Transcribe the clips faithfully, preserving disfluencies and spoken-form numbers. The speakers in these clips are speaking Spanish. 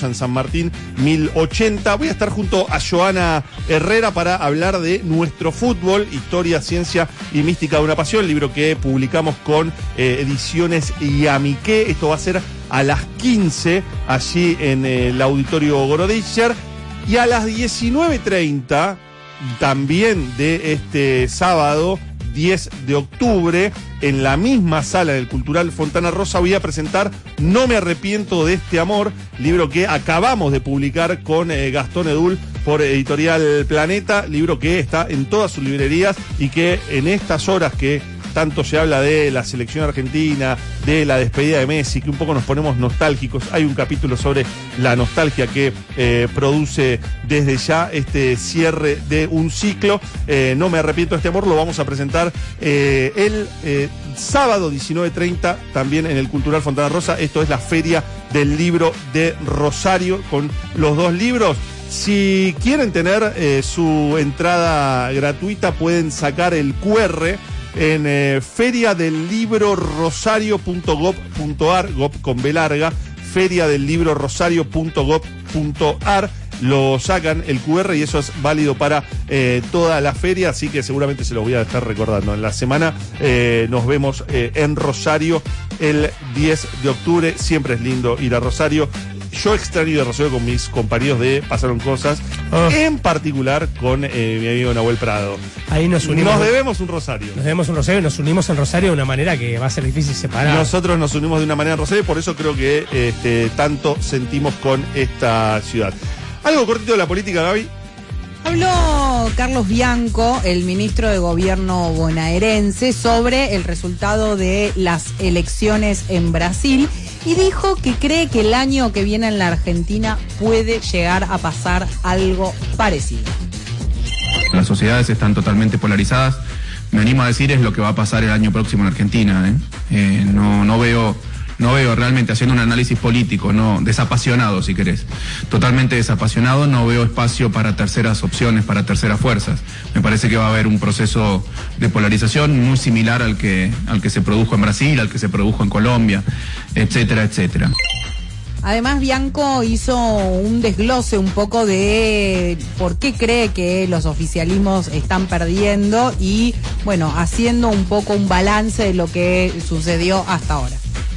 Rosa en San Martín mil ochenta. Voy a estar junto a Joana Herrera para hablar de Nuestro Fútbol, Historia, Ciencia y Mística de una Pasión, libro que publicamos con eh, Ediciones Yamiqué. Esto va a ser a las quince allí en el Auditorio Gorodischer, y a las diecinueve treinta también de este sábado diez de octubre, en la misma sala del Cultural Fontana Rosa, voy a presentar No me arrepiento de este amor, libro que acabamos de publicar con eh, Gastón Edul por Editorial Planeta, libro que está en todas sus librerías y que en estas horas que tanto se habla de la selección argentina, de la despedida de Messi, que un poco nos ponemos nostálgicos. Hay un capítulo sobre la nostalgia que eh, produce desde ya este cierre de un ciclo. Eh, no me arrepiento de este amor, lo vamos a presentar eh, el eh, sábado diecinueve treinta, también en el Cultural Fontana Rosa. Esto es la Feria del Libro de Rosario, con los dos libros. Si quieren tener eh, su entrada gratuita, pueden sacar el cu erre en eh, feria del libro rosario punto gob punto ar, gob con B larga, feria del libro rosario punto gob punto ar. Lo sacan el cu erre y eso es válido para eh, toda la feria, así que seguramente se los voy a estar recordando. En la semana eh, nos vemos eh, en Rosario el diez de octubre. Siempre es lindo ir a Rosario. Yo extraño de Rosario con mis compañeros de Pasaron Cosas, oh. en particular con eh, mi amigo Nahuel Prado. Ahí nos unimos. Nos debemos un Rosario. Nos debemos un Rosario y nos unimos en Rosario de una manera que va a ser difícil separar. Nosotros nos unimos de una manera en Rosario, por eso creo que este, tanto sentimos con esta ciudad. Algo cortito de la política, Gaby. Habló Carlos Bianco, el ministro de Gobierno bonaerense, sobre el resultado de las elecciones en Brasil y dijo que cree que el año que viene en la Argentina puede llegar a pasar algo parecido. Las sociedades están totalmente polarizadas. Me animo a decir es lo que va a pasar el año próximo en Argentina. ¿eh? Eh, no, no veo... No veo realmente, haciendo un análisis político, no desapasionado si querés, totalmente desapasionado, no veo espacio para terceras opciones, para terceras fuerzas. Me parece que va a haber un proceso de polarización muy similar al que, al que se produjo en Brasil, al que se produjo en Colombia, etcétera, etcétera. Además, Bianco hizo un desglose un poco de por qué cree que los oficialismos están perdiendo y, bueno, haciendo un poco un balance de lo que sucedió hasta ahora.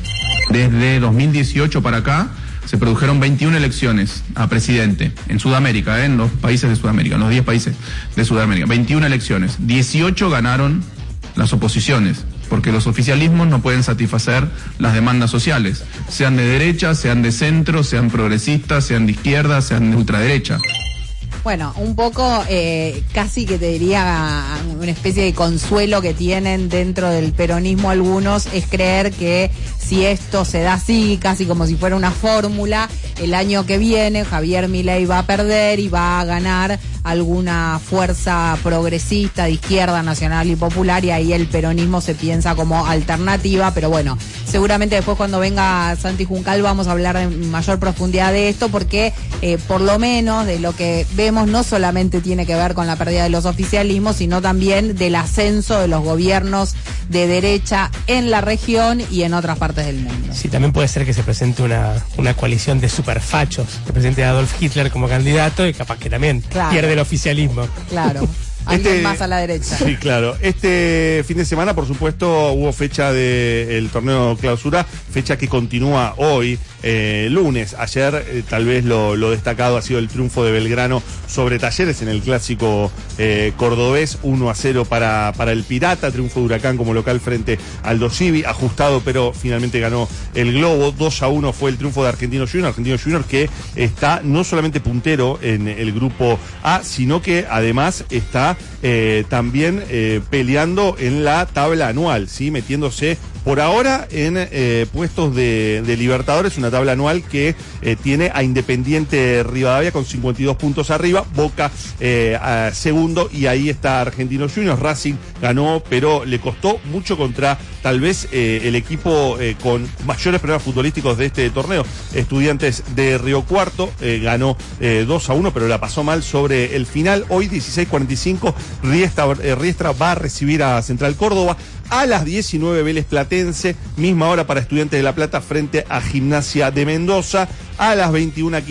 Desde dos mil dieciocho para acá se produjeron veintiuna elecciones a presidente en Sudamérica, ¿eh? en los países de Sudamérica, en los diez países de Sudamérica. veintiuna elecciones, dieciocho ganaron las oposiciones, porque los oficialismos no pueden satisfacer las demandas sociales, sean de derecha, sean de centro, sean progresistas, sean de izquierda, sean de ultraderecha. Bueno, un poco eh, casi que te diría una especie de consuelo que tienen dentro del peronismo algunos es creer que si esto se da así, casi como si fuera una fórmula, el año que viene Javier Milei va a perder y va a ganar alguna fuerza progresista de izquierda, nacional y popular, y ahí el peronismo se piensa como alternativa, pero bueno, seguramente después cuando venga Santi Juncal vamos a hablar en mayor profundidad de esto, porque eh, por lo menos de lo que vemos no solamente tiene que ver con la pérdida de los oficialismos, sino también del ascenso de los gobiernos de derecha en la región y en otras partes del mundo. Sí, también puede ser que se presente una, una coalición de superfachos, que presente a Adolf Hitler como candidato y capaz que también claro. pierde el oficialismo. Claro. Alguien este, más a la derecha. Sí, claro. Este fin de semana, por supuesto, hubo fecha del torneo clausura, fecha que continúa hoy, eh, lunes. Ayer, eh, tal vez lo, lo destacado ha sido el triunfo de Belgrano sobre Talleres en el clásico eh, cordobés, uno a cero para, para el Pirata, triunfo de Huracán como local frente al Dosivi, ajustado, pero finalmente ganó el Globo. dos a uno fue el triunfo de Argentino Junior, Argentino Junior que está no solamente puntero en el grupo A, sino que además está Eh, también eh, peleando en la tabla anual, ¿sí? Metiéndose por ahora en eh, puestos de, de Libertadores, una tabla anual que eh, tiene a Independiente Rivadavia con cincuenta y dos puntos arriba, Boca eh, a segundo, y ahí está Argentino Juniors. Racing ganó, pero le costó mucho contra tal vez eh, el equipo eh, con mayores problemas futbolísticos de este torneo, Estudiantes de Río Cuarto, eh, ganó eh, dos a uno, pero la pasó mal sobre el final. Hoy dieciséis cuarenta y cinco, Riestra, eh, Riestra va a recibir a Central Córdoba. A las diecinueve, Vélez Platense, misma hora para Estudiantes de La Plata frente a Gimnasia de Mendoza. A las veintiuna